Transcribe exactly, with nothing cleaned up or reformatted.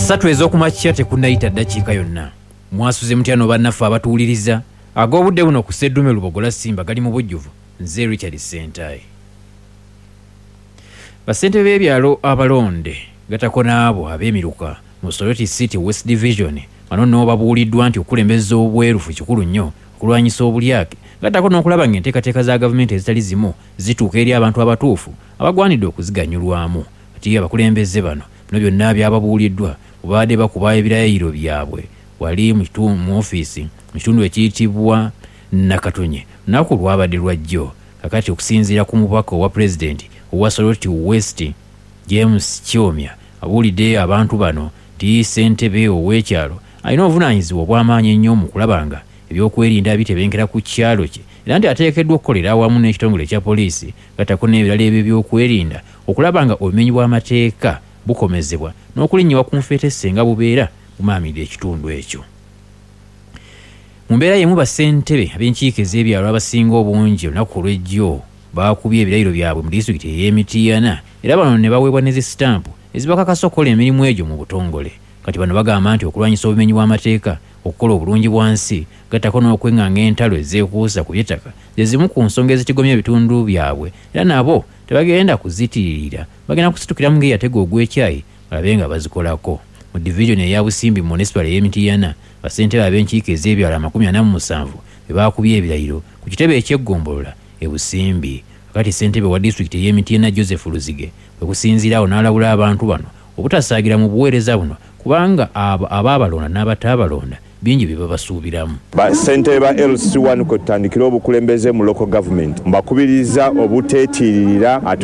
Ssatu ez'okumakya tekunnayita ddakiika yonna. Mwasuze mutya no bannaffe abatuwuliriza ag'obudde buno ku Sseddume Lubogola Simba gali mu bujjuvu. Nze Richard Sentayi. Bassentebe b'ebyalo abalonde gatako n'abo ab'emiruka mu Soroti City West Division bano nno babuuliddwa nti okulembeza obwerufu kikulu nnyo okulwanyisa obulyake gatako n'okulaba ng'enteekateeka za gavumenti ezitali zimu zituuka eri abantu abatuufu abagwanidde okuziganyulwamu. Ati abakulembeze bano bino byonna byababuuliddwa bubadde bakuba ebirayiro byabwe wali mu ofiisi mu kitundu ekiyitibwa Nakatonye lunaku lwabadde lwajjo. Kakati okusinziira ku mubaka owa pulezidenti owa Soroti West James Kyomya abuulidde abantu bano nti ssentebe ow'ekyalo alina obuvunaanyizibwa obw'amaanyi ennyo mu kulaba nga ebyokwerinda bitebenkera ku kyalo kye era nti ateekeddwa okukolera awamu n'ekitongole ekya poliisi gatako n'ebirala ebyo by'okwerinda okulaba nga obumenyi bw'amateeka bukomezebwa n'okulinnyibwa ku nfeete senga bubeera bumaamira ekitundu ekyo. Mu mbeera y'emu bassentebe ab'enkiiko ez'ebyalo abasinga obungi olunaku olw'ejjo baakubye ebirayiro byabwe mu disitulikiti ey'Emityana era bano ne baweebwa ne zisitampu ezibakakasa okukola emirimu egyo mu butongole. Kati bano bagamba nti okulwanyisa obumenyi bw'amateeka okukola obulungi bwansi gattako n'okwenganga entalo ezeekuusa ku by'ettaka ze zimu ku nsonga ezitigomya ebitundu byabwe era nabo tebagenda kuzitiririra bagenda kusitukira mu ng'eyatega ogw'ekyayi balabe nga bazikolako. Mu divisioni eya Busimbi mu municipal y'Emityana bassentebe ab'enkiiko ez'ebyalo amakumi ana mu musanvu be baakubye ebirayiro ku kitebe eky'eggombolola e Busimbi. Kakati ssentebe wa disitulikiti y'Emityana Joseph Luzige bwe kusinziirawo n'alabula abantu bano obutasaagira mu buweereza buno kubanga abaabalonda n'abataabalonda bingi bye babasuubiramu. Bassentebe ba L C one kwe tutandikira obukulembeze mu local government mbakubiriza obuteetiririra